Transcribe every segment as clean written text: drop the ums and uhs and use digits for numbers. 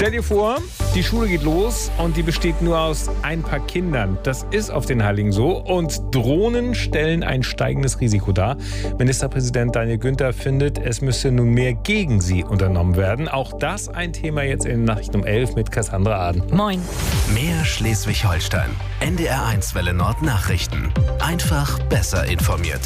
Stell dir vor, die Schule geht los und die besteht nur aus ein paar Kindern. Das ist auf den Heiligen so. Und Drohnen stellen ein steigendes Risiko dar. Ministerpräsident Daniel Günther findet, es müsse nun mehr gegen sie unternommen werden. Auch das ein Thema jetzt in den Nachrichten um 11 mit Cassandra Aden. Moin. Mehr Schleswig-Holstein. NDR1 Welle Nord Nachrichten. Einfach besser informiert.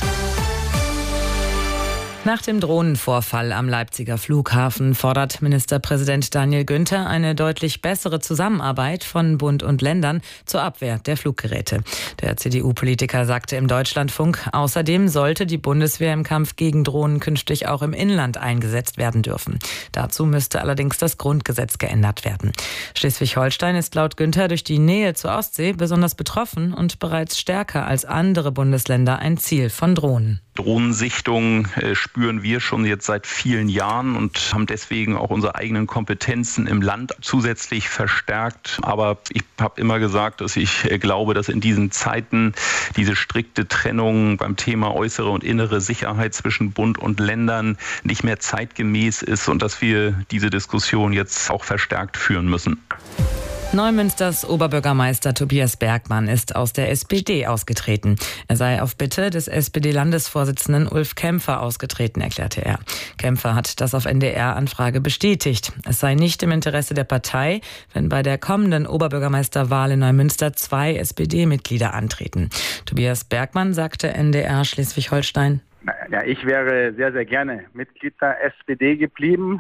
Nach dem Drohnenvorfall am Leipziger Flughafen fordert Ministerpräsident Daniel Günther eine deutlich bessere Zusammenarbeit von Bund und Ländern zur Abwehr der Fluggeräte. Der CDU-Politiker sagte im Deutschlandfunk, außerdem sollte die Bundeswehr im Kampf gegen Drohnen künftig auch im Inland eingesetzt werden dürfen. Dazu müsste allerdings das Grundgesetz geändert werden. Schleswig-Holstein ist laut Günther durch die Nähe zur Ostsee besonders betroffen und bereits stärker als andere Bundesländer ein Ziel von Drohnen. Drohnensichtung spüren wir schon jetzt seit vielen Jahren und haben deswegen auch unsere eigenen Kompetenzen im Land zusätzlich verstärkt. Aber ich habe immer gesagt, dass ich glaube, dass in diesen Zeiten diese strikte Trennung beim Thema äußere und innere Sicherheit zwischen Bund und Ländern nicht mehr zeitgemäß ist und dass wir diese Diskussion jetzt auch verstärkt führen müssen. Neumünsters Oberbürgermeister Tobias Bergmann ist aus der SPD ausgetreten. Er sei auf Bitte des SPD-Landesvorsitzenden Ulf Kämpfer ausgetreten, erklärte er. Kämpfer hat das auf NDR-Anfrage bestätigt. Es sei nicht im Interesse der Partei, wenn bei der kommenden Oberbürgermeisterwahl in Neumünster 2 SPD-Mitglieder antreten. Tobias Bergmann sagte NDR Schleswig-Holstein: Ja, ich wäre sehr, sehr gerne Mitglied der SPD geblieben.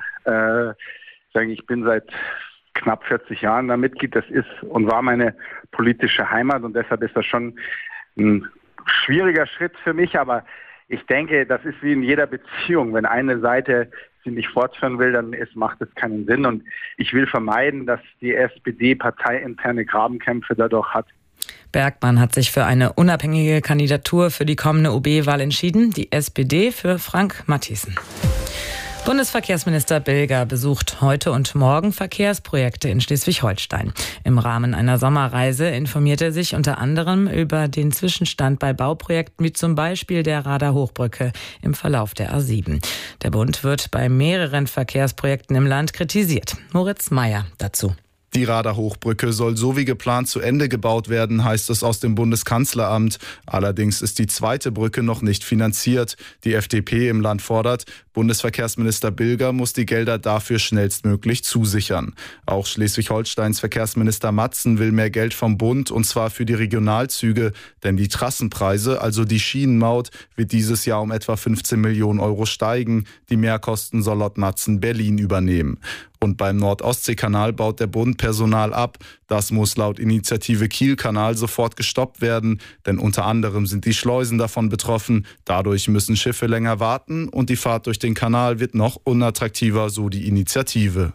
Ich bin seit knapp 40 Jahren da Mitglied. Das ist und war meine politische Heimat und deshalb ist das schon ein schwieriger Schritt für mich. Aber ich denke, das ist wie in jeder Beziehung. Wenn eine Seite sie nicht fortführen will, dann macht es keinen Sinn. Und ich will vermeiden, dass die SPD parteiinterne Grabenkämpfe dadurch hat. Bergmann hat sich für eine unabhängige Kandidatur für die kommende OB-Wahl entschieden. Die SPD für Frank Mathiesen. Bundesverkehrsminister Bilger besucht heute und morgen Verkehrsprojekte in Schleswig-Holstein. Im Rahmen einer Sommerreise informiert er sich unter anderem über den Zwischenstand bei Bauprojekten wie zum Beispiel der Rader Hochbrücke im Verlauf der A7. Der Bund wird bei mehreren Verkehrsprojekten im Land kritisiert. Moritz Meyer dazu. Die Rader Hochbrücke soll so wie geplant zu Ende gebaut werden, heißt es aus dem Bundeskanzleramt. Allerdings ist die zweite Brücke noch nicht finanziert. Die FDP im Land fordert, Bundesverkehrsminister Bilger muss die Gelder dafür schnellstmöglich zusichern. Auch Schleswig-Holsteins Verkehrsminister Matzen will mehr Geld vom Bund, und zwar für die Regionalzüge. Denn die Trassenpreise, also die Schienenmaut, wird dieses Jahr um etwa 15 Millionen Euro steigen. Die Mehrkosten soll laut Matzen Berlin übernehmen. Und beim Nord-Ostsee-Kanal baut der Bund Personal ab. Das muss laut Initiative Kiel-Kanal sofort gestoppt werden, denn unter anderem sind die Schleusen davon betroffen. Dadurch müssen Schiffe länger warten und die Fahrt durch den Kanal wird noch unattraktiver, so die Initiative.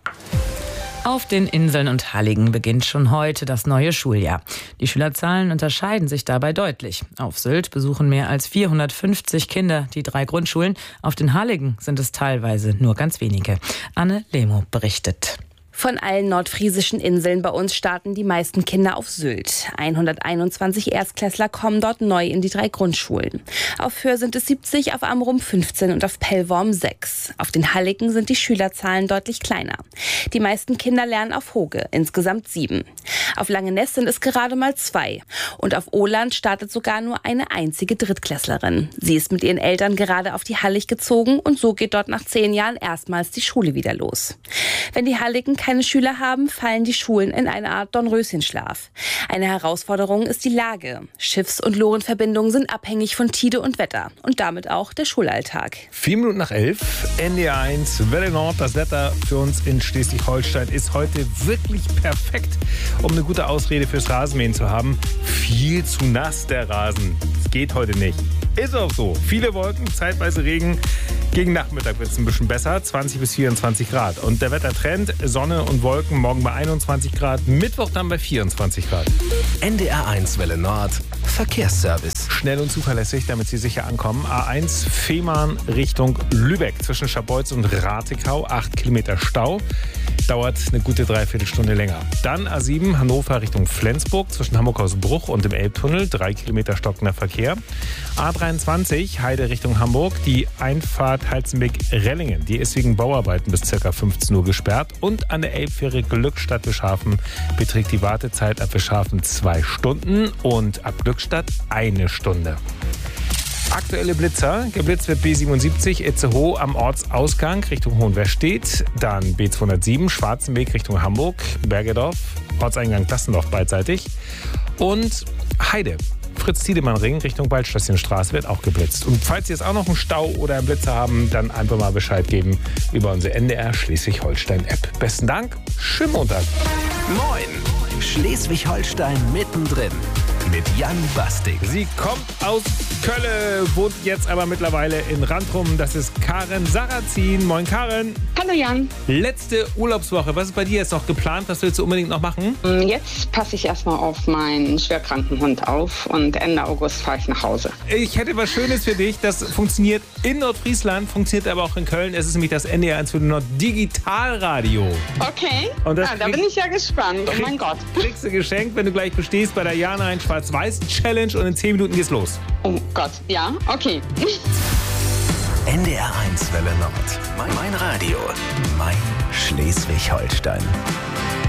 Auf den Inseln und Halligen beginnt schon heute das neue Schuljahr. Die Schülerzahlen unterscheiden sich dabei deutlich. Auf Sylt besuchen mehr als 450 Kinder die 3 Grundschulen. Auf den Halligen sind es teilweise nur ganz wenige. Anne Lemo berichtet. Von allen nordfriesischen Inseln bei uns starten die meisten Kinder auf Sylt. 121 Erstklässler kommen dort neu in die 3 Grundschulen. Auf Föhr sind es 70, auf Amrum 15 und auf Pellworm 6. Auf den Halligen sind die Schülerzahlen deutlich kleiner. Die meisten Kinder lernen auf Hoge, insgesamt 7. Auf Langeness sind es gerade mal 2. Und auf Åland startet sogar nur eine einzige Drittklässlerin. Sie ist mit ihren Eltern gerade auf die Hallig gezogen und so geht dort nach 10 Jahren erstmals die Schule wieder los. Wenn die Halligen keine Schüler haben, fallen die Schulen in eine Art Dornröschenschlaf. Eine Herausforderung ist die Lage. Schiffs- und Lorenverbindungen sind abhängig von Tide und Wetter und damit auch der Schulalltag. 4 Minuten nach 11, NDR1 Welle Nord. Das Wetter für uns in Schleswig-Holstein ist heute wirklich perfekt, um eine gute Ausrede fürs Rasenmähen zu haben. Viel zu nass der Rasen. Das geht heute nicht. Ist auch so. Viele Wolken, zeitweise Regen. Gegen Nachmittag wird es ein bisschen besser, 20 bis 24 Grad. Und der Wettertrend, Sonne und Wolken, morgen bei 21 Grad, Mittwoch dann bei 24 Grad. NDR1 Welle Nord, Verkehrsservice. Schnell und zuverlässig, damit Sie sicher ankommen. A1 Fehmarn Richtung Lübeck zwischen Scharbeutz und Ratekau, 8 Kilometer Stau. dauert eine gute Dreiviertelstunde länger. Dann A7 Hannover Richtung Flensburg zwischen Hamburg-Hausbruch und dem Elbtunnel, 3 Kilometer stockender Verkehr. A23 Heide Richtung Hamburg, die Einfahrt Halzenbeck-Rellingen, die ist wegen Bauarbeiten bis ca. 15 Uhr gesperrt. Und an der Elbfähre Glückstadt-Wischhafen beträgt die Wartezeit ab Wischhafen 2 Stunden und ab Glückstadt 1 Stunde. Aktuelle Blitzer. Geblitzt wird B77 Itzehoe am Ortsausgang Richtung Hohenwestedt. Dann B207 Schwarzenbeek Richtung Hamburg, Bergedorf, Ortseingang Dassendorf beidseitig. Und Heide, Fritz-Tiedemann-Ring Richtung Waldschlösschenstraße wird auch geblitzt. Und falls Sie jetzt auch noch einen Stau oder einen Blitzer haben, dann einfach mal Bescheid geben über unsere NDR Schleswig-Holstein-App. Besten Dank, schönen Montag. Moin, Schleswig-Holstein mittendrin. Mit Jan Bastig. Sie kommt aus Kölle, wohnt jetzt aber mittlerweile in Rantrum. Das ist Karen Sarrazin. Moin Karen. Hallo Jan. Letzte Urlaubswoche. Was ist bei dir jetzt noch geplant? Was willst du unbedingt noch machen? Jetzt passe ich erstmal auf meinen schwerkranken Hund auf und Ende August fahre ich nach Hause. Ich hätte was Schönes für dich. Das funktioniert in Nordfriesland, funktioniert aber auch in Köln. Es ist nämlich das NDR 1 für Nord Digitalradio. Okay, und das da bin ich ja gespannt. Oh mein Gott. Kriegst du geschenkt, wenn du gleich bestehst bei der Jana ein Schwarz-Weiß-Challenge und in 10 Minuten geht's los. Oh Gott, ja, okay. NDR 1 Welle Nord. Mein Radio. Mein Schleswig-Holstein.